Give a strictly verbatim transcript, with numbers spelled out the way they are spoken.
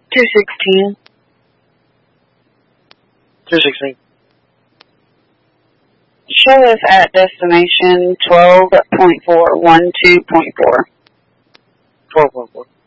two sixteen. two sixteen. Show us at destination twelve point four one two point four. twelve point four.